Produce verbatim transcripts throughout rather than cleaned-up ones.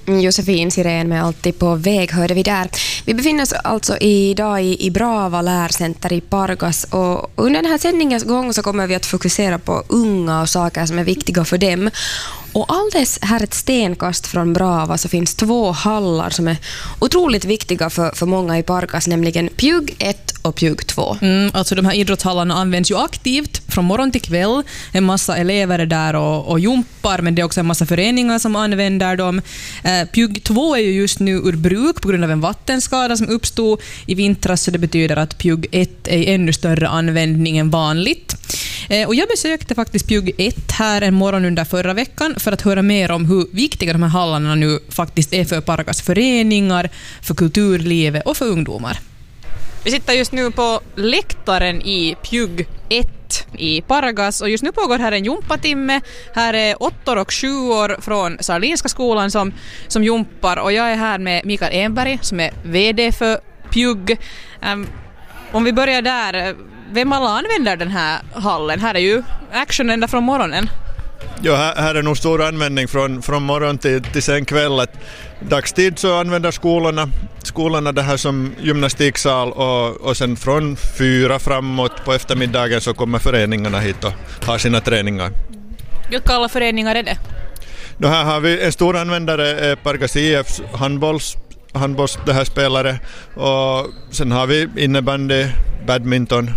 Josefin Sirén med Alltid på väg hörde vi där. Vi befinner oss alltså idag i, i Brava lärcenter i Pargas, och under den här sändningens gång så kommer vi att fokusera på unga och saker som är viktiga för dem. Och alldeles här ett stenkast från Brava så finns två hallar som är otroligt viktiga för, för många i Pargas, nämligen Pjugg ett och Pjugg två. Mm, alltså de här idrottshallarna används ju aktivt från morgon till kväll. En massa elever är där och, och jumpar, men det är också en massa föreningar som använder dem. Eh, Pjugg två är ju just nu ur bruk på grund av en vattenskada som uppstod i vintras, så det betyder att Pjugg ett är ännu större användning än vanligt. Eh, och jag besökte faktiskt Pjugg ett här en morgon under förra veckan för att höra mer om hur viktiga de här hallarna nu faktiskt är för Pargas föreningar, för kulturlivet och för ungdomar. Vi sitter just nu på läktaren i Pjugg ett i Pargas, och just nu pågår här en jumpatimme. Här är åttor och sjuor från Saarlinska skolan som, som jumpar, och jag är här med Mikael Enberg som är vd för Pjugg. Um, om vi börjar där, vem alla använder den här hallen? Här är ju action ända från morgonen. Ja, här, här är nog stor användning från, från morgon till, till sen kväll. Att dagstid så använder skolorna, skolorna det här som gymnastiksal, och, och sen från fyra framåt på eftermiddagen så kommer föreningarna hit och har sina träningar. Vilka alla föreningar är det? Då här har vi en stor användare, eh, Pargas I F:s handbolls, handbolls det här spelare, och sen har vi innebandy, badminton,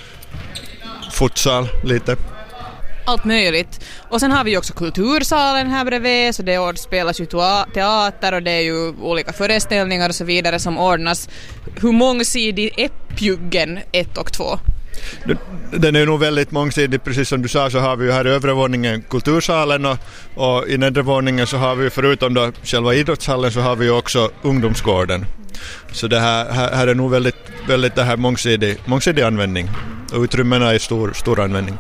futsal lite. Allt möjligt. Och sen har vi också kultursalen här bredvid, så det spelas ju teater och det är ju olika föreställningar och så vidare som ordnas. Hur mångsidig är Pjuggen ett och två? Den är nog väldigt mångsidig, precis som du sa, så har vi ju här i övre våningen kultursalen, och, och i nedre våningen så har vi förutom då själva idrottshallen så har vi ju också ungdomsgården. Så det här, här, här är nog väldigt, väldigt det här mångsidig, mångsidig användning, och utrymmena är stor, stor användning.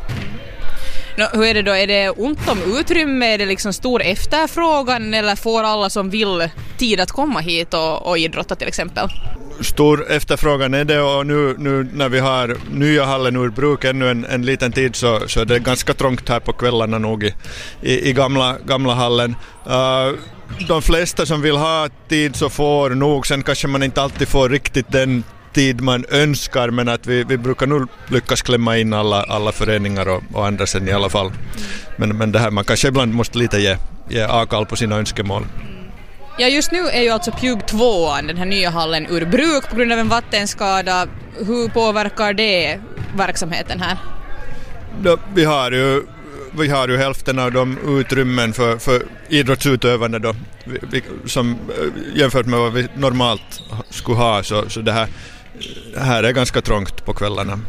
No, hur är det då? Är det ont om utrymme? Är det liksom stor efterfrågan, eller får alla som vill tid att komma hit och, och idrotta till exempel? Stor efterfrågan är det, och nu, nu när vi har nya hallen ur bruk ännu en, en liten tid så, så är det ganska trångt här på kvällarna nog i, i, i gamla, gamla hallen. Uh, de flesta som vill ha tid så får nog, sen kanske man inte alltid får riktigt den tid man önskar, men att vi, vi brukar nog lyckas klämma in alla, alla föreningar och, och andra sen i alla fall. Men, men det här, man kanske ibland måste lite ge, ge avkall på sina önskemål. Ja, just nu är ju alltså Pjugg två, den här nya hallen, ur bruk på grund av en vattenskada. Hur påverkar det verksamheten här? Då, vi har ju Vi har ju hälften av de utrymmen för, för idrottsutövande då, vi, vi, som jämfört med vad vi normalt skulle ha, så, så det här, här är ganska trångt på kvällarna.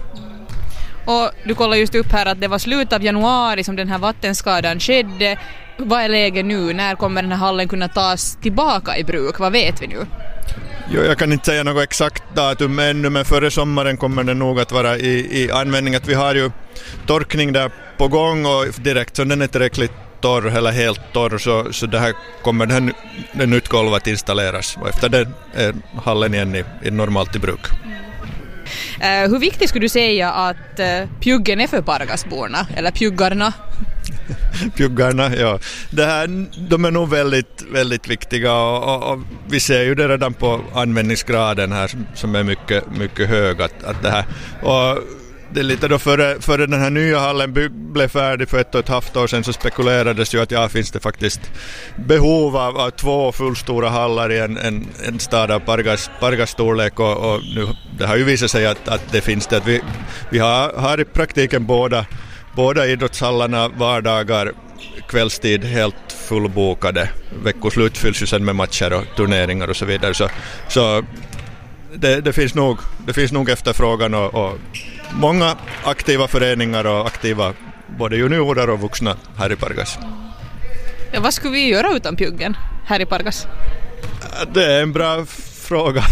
Och du kollar just upp här att det var slut av januari som den här vattenskadan skedde. Vad är läget nu? När kommer den här hallen kunna tas tillbaka i bruk? Vad vet vi nu? Jo, jag kan inte säga något exakt datum ännu, men före sommaren kommer det nog att vara i, i användning. Att vi har ju torkning där på gång, och direkt så den är tillräckligt torr eller helt torr så, så det här kommer det här det nytt golv att installeras, och efter det är hallen igen i, i normalt i bruk. Uh, hur viktigt skulle du säga att uh, Pjuggen är för Pargasborna, eller Pjuggarna? Pjuggarna, ja. Det här, de är nog väldigt, väldigt viktiga, och, och, och vi ser ju det redan på användningsgraden här som, som är mycket, mycket hög. Att, att det här, och det är lite då före, före den här nya hallen by, blev färdig för ett och ett halvt år sedan, så spekulerades ju att ja, finns det faktiskt behov av, av två fullstora hallar i en, en, en stad av Pargas, Pargas storlek, och, och nu, det har ju visat sig att, att det finns det. Att vi, vi har, har i praktiken båda Båda idrottshallarna vardagar, kvällstid helt fullbokade. Veckoslut fylls ju sen med matcher och turneringar och så vidare. Så, så det, det, finns nog, det finns nog efterfrågan, och, och många aktiva föreningar och aktiva både juniorer och vuxna här i Pargas. Ja, vad skulle vi göra utan Pjuggen här i Pargas? Det är en bra fråga.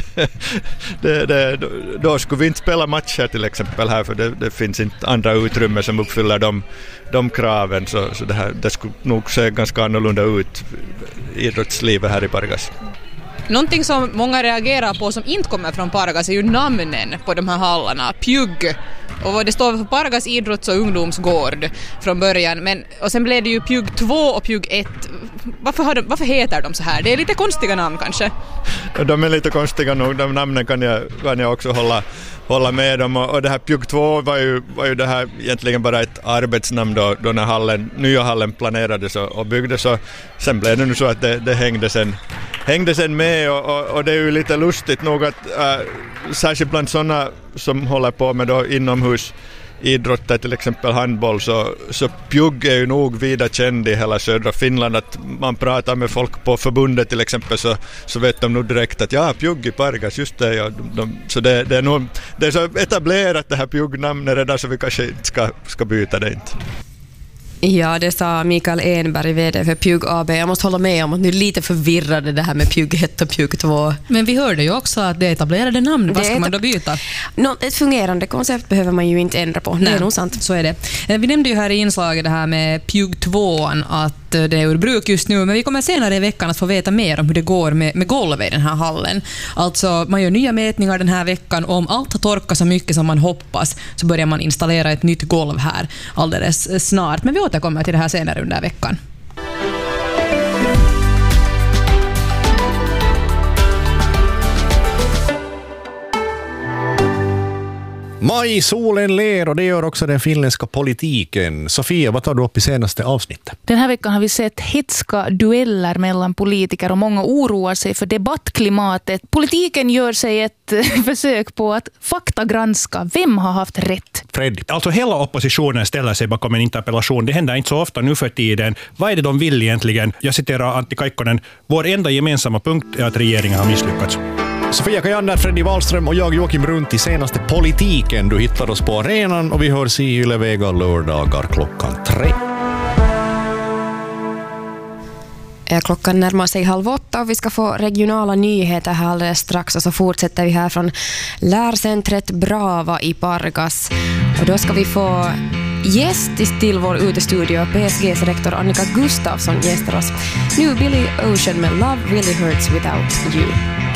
det, det, då skulle vi inte spela matcher till exempel här, för det, det finns inte andra utrymmen som uppfyller de, de kraven, så, så det, här, det skulle nog se ganska annorlunda ut, idrottslivet här i Pargas. Någonting som många reagerar på som inte kommer från Pargas är ju namnen på de här hallarna. Pjugg. Och det står för Pargas idrotts- och ungdomsgård från början. Men, och sen blev det ju Pjugg två och Pjugg ett. varför, har de, varför heter de så här? Det är lite konstiga namn kanske. De är lite konstiga nog, de namnen kan jag, kan jag också hålla, hålla med om. Och, och det här P U G två var ju, var ju det här egentligen bara ett arbetsnamn då, då när hallen, nya hallen planerades och, och byggdes. Och sen blev det nu så att det, det hängde, sen, hängde sen med och, och, och det är ju lite lustigt nog att äh, särskilt bland sådana som håller på med då inomhus idrotter, till exempel handboll, så, så P U G är ju nog vida känd i hela södra Finland. Att man pratar med folk på förbundet till exempel, så, så vet de nog direkt att ja, P U G i Pargas, just det. Ja, de, de, så det, det, är nog, det är så etablerat det här P U G-namnet redan, så vi kanske inte ska, ska byta det inte. Ja, det sa Mikael Enberg, vd för P U G A B. Jag måste hålla med om att nu är lite förvirrade det här med P U G ett och P U G två. Men vi hörde ju också att det är etablerade namn. Vad ska man då byta? Nå, ett fungerande koncept behöver man ju inte ändra på. Nej. Det är nog sant. Så är det. Vi nämnde ju här i inslaget det här med P U G två att det är ur bruk just nu, men vi kommer senare i veckan att få veta mer om hur det går med, med golvet i den här hallen. Alltså, man gör nya mätningar den här veckan, och om allt har torkat så mycket som man hoppas så börjar man installera ett nytt golv här alldeles snart. Men vi återkommer till det här senare under veckan. Maj, solen ler och det gör också den finländska politiken. Sofia, vad tar du upp i senaste avsnittet? Den här veckan har vi sett hetska dueller mellan politiker och många oroar sig för debattklimatet. Politiken gör sig ett försök på att faktagranska vem har haft rätt. Fred. Alltså hela oppositionen ställer sig bakom en interpellation. Det händer inte så ofta nu för tiden. Vad är det de vill egentligen? Jag citerar Antti Kaikkonen. Vår enda gemensamma punkt är att regeringen har misslyckats. Sofia Kajander, Freddy Wallström och jag Joakim Runt i senaste politiken. Du hittar oss på arenan och vi hörs i Yle Vega lördagar klockan tre. Klockan närmar sig halv åtta och vi ska få regionala nyheter här alldeles strax, och så fortsätter vi här från lärcentret Brava i Pargas. Och då ska vi få gäst till vår utestudio. P S G:s rektor Annika Gustafsson gästar oss. Nu Billy Ocean med Love Really Hurts Without You.